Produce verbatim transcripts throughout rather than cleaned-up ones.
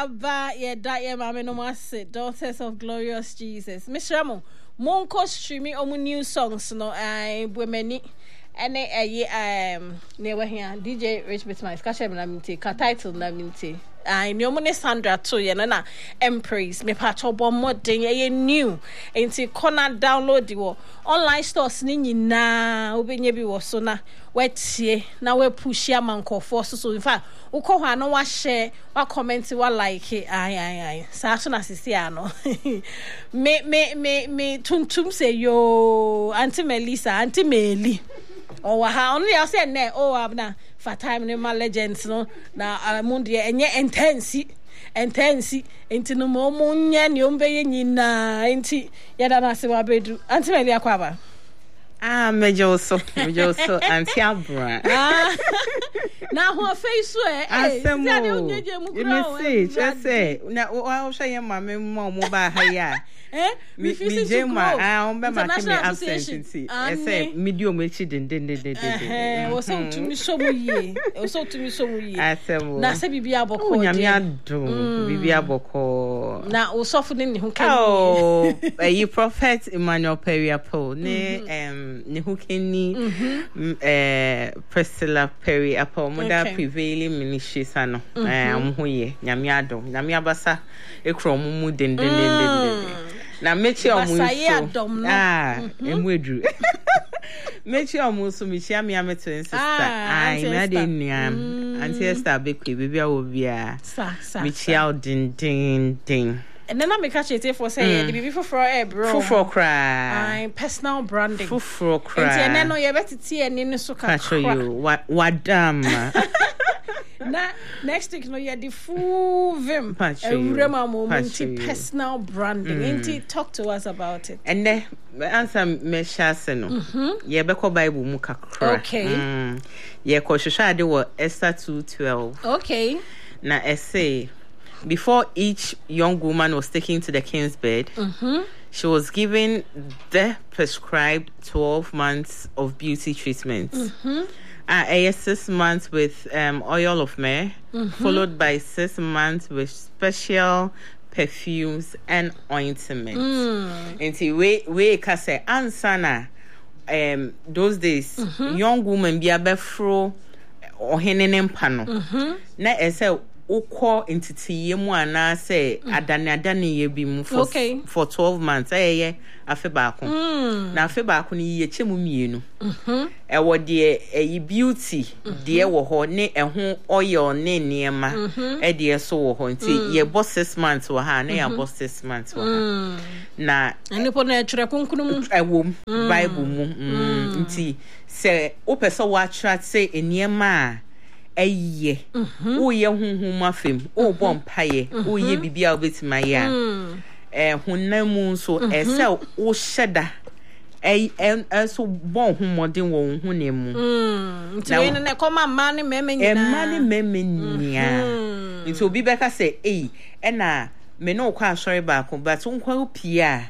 yaba yeda ye mame no mase Daughters of Glorious Jesus. Miss Ramo, monko streaming omu new songs no I bwemeni ene eh um never here D J Rich Bitmice ka share na minti ka title na minti. I know mo ne Sandra to ye na Empress me pa cho bo modern ye new enti corner download di wo online stores ni nyina obenye bi wo so na wetie na we push ya mankofo so so in fact ukọ hwa na wa share wa comment wa like ai ai ai sa so na sisi ano me me me me tuntum say yo Auntie Melissa Auntie Meli o wa ha onu ya say ne o abna for time ne ma legends no na amundi enye intense intense enti no mo munya ne ombeye nyina enti yada na se wa bedu Auntie Meli akwaba ah mejo so mejo so Auntie Abra ah na ho face eh asemo you me say say na o hwe ye mama mo mo ba ha ya eh mi fi si ma ah on be ma ke me absent e say medium echi den den den den eh o so to mi so mu ye o so to mi so mu ye asemo na se bibia boko nyame ado bibia boko na o so fu ne ho kan oh you prophet Emmanuel Periapo ne em ne ho keni eh Priscilla Periapo mo da prevailing ministry sano eh am ho ye nyame ado nyame abasa ekro mo mu den den den den na mechi omu so ah emu edru mechi omu so mechi am ya meto sister ai na de niam Auntie Esther bekwe bibia obia sa sa mechi out din din din and then I make a chete for say the baby for for eh bro for cry I personal branding for for cry and then no you better tie ani no so ka show you what wadam na next week no you the full vim Eurema moment personal branding mm. Talk to us about it and then answer me shase no ye be ko Bible mu kakra okay mm. ye ko hwehwe ade wo Esther two twelve okay na essay before each young woman was taken to the king's bed, mm-hmm. she was given the prescribed twelve months of beauty treatment. Mm-hmm. Uh, six months with um, oil of myrrh, mm-hmm. followed by six months with special perfumes and ointments. Mm. And see, we we can say, ansana, um, those days, mm-hmm. young women be a befro or henenen pano. Na ese ukọ entity mu ana say adane adane ye bi mu for okay. for twelve months eh ye afe baako mm. na afe baako ni ye chemu mienu mhm e wo de e beauty de wo ho ne eho oil ne niema e de so wo ho nti ye bo six months wo ha na ya bo six months wo ha na eni po na tire kunkunu e wo Bible mu nti se o pese wo attract say niema eye o ye hunhum afem o bom paye o ye bibia obetima ya eh hunamu so ese o sheda eh so bon humodin wo hunemu nti we ne koma ma ne meme nyina e ma ne meme nyia nti obi beka say eh e na me no kwa sorry back but unkwa pia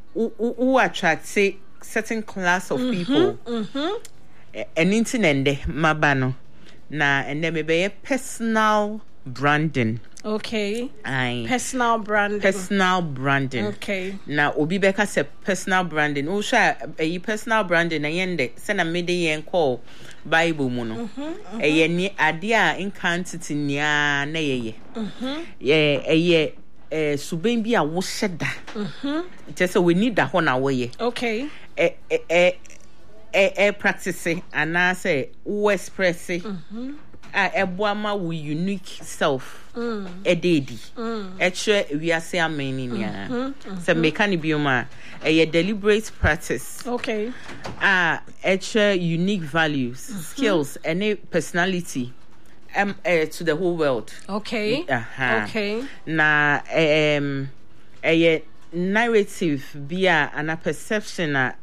u attract say certain class of people mhm en intinende mabano na and then maybe personal branding. Okay. Aye. Personal branding. Personal branding. Okay. Now obi beka say personal branding. O sha e personal branding na yende se na mede yen call Bible mu no. Mhm. E ye ni ade a in quantity nia na ye ye. Mhm. Ye e ye eh suben bi a wo hyeda. Mhm. Just say we need that one away. Okay. Eh eh e e practice and I say o express mhm a eboama wo unique self mm. e dedi mm. e tire we ase ameni nia say mechanic bioma e deliberate practice okay ah e tire unique values mm-hmm. skills and personality um uh, to the whole world okay uh-huh. Okay na um e narrative bia and a perception a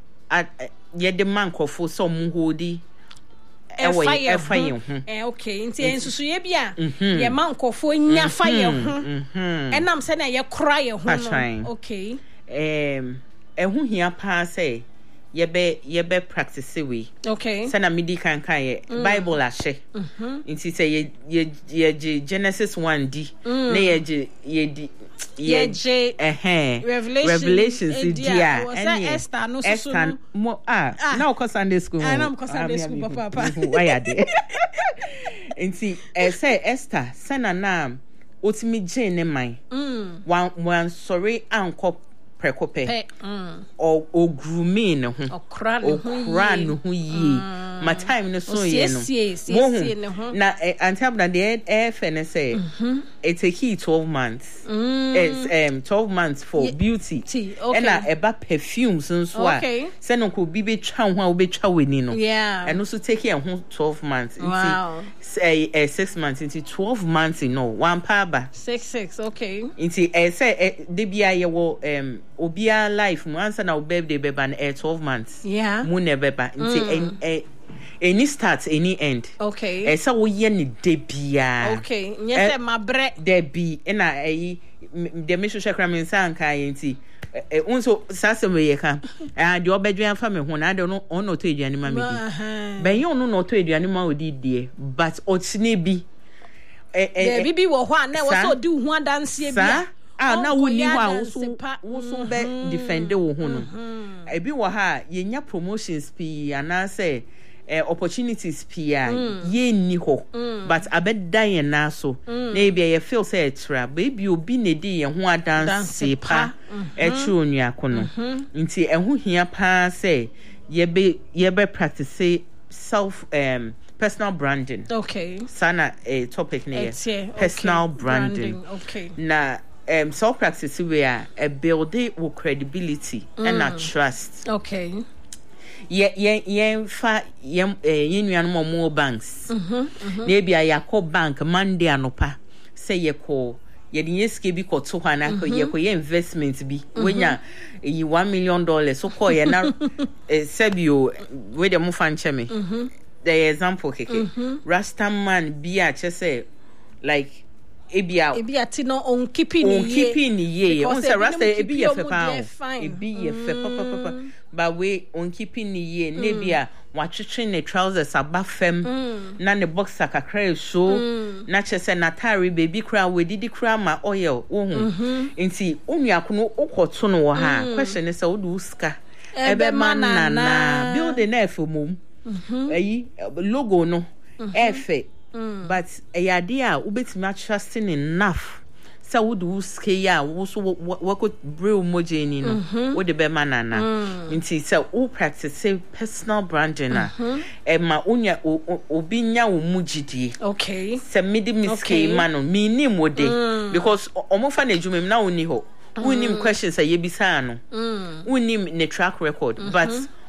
ye the man crofo so mu hodi e wo e faye ho eh okay nti ensusu ye bia ye man crofo nya faye ho enam se na ye kora ye ho no okay em e hu hia pa say yebe yebe practice we. Okay. Sana midi kan kan Bible ashe. Mhm. Inti say ye ye ye Genesis one D. Na ye ye ye ye je eh Revelation Revelations dia. And Esther no so no. Mo ah now ko Sunday school. Ah na ko Sunday school papa. Why are they? Inti eh say Esther sana na otimi je ne man. Mm. Wan wan sorry anko prekope mm. o ogrumi ne ho okra ne ho okra ne ho yi my time ne so ye no na anthem na the air fene say it take twelve months mm. it's um twelve months for Ye- beauty okay. And na eba perfumes nso a say no ko bi be twa ho a be twa weni no yeah and also take here ho twelve months wow. Say uh, six months into twelve months you know one pa six six okay into eh say de bia ye wo um obia life mo answer na birthday beba na twelve months yeah mo ne beba into eh any start any end okay eh say wo ye ne de bia okay nyese mabre de bi na eh de me hwehwe kra me nsa anka ye nti eh unso sasem ye ka ah de obedwan fa me ho na de no on no to eduane ma me di ben yo no no to eduane ma odi die but otine bi eh eh bibi wo ho na wo so di ho adanse bia ah na woni ho a wo so wo so be defend wo ho no e bi wo ha ye nya promotions pi ana say Uh, opportunities pia mm. ye ni ho mm. but abeda ye na so mm. na bia ye feel say etra baby obi ne di ye ho adanse pa etru onua kono nti eho hia pa say ye be ye be practice self um personal branding okay sana a uh, topic ne personal okay. branding. branding okay na um self practice we are a build it with credibility mm. and a trust okay ye ye ye fa ye ye nuanom mo banks mhm na bia yakọ bank Monday anopa say ye ko ye de yeske bi ko to hana ko ye ko ye investment bi wenya yi one million dollars so ko ye na sebio we de mo fan cheme mhm the example keke Rastaman bi a che say like ebia ebia ti no on keeping ni on keeping ni ye on say rasta ebi ye fe pa ebi ye fe pa pa pa but we on keeping ni ye ne bia watwetwe ne trousers abafem na ne boxer kakra so na che say natari baby kra we didi kra ma oil wo hu nti onuako no okoto no wo ha question is say wo do ska ebe manana build na efomom ayi logo no efe Mm. but a idea ubetimi trusting enough so would you ske ya wo so what could brew mojeni no wo de be manana nti so wo practice say personal branding na e ma onya obi nya wo mujidie okay se midi miske mano mi ni mode because omofa na ejumem na oni ho unim questions ayebisa no unim ne track record but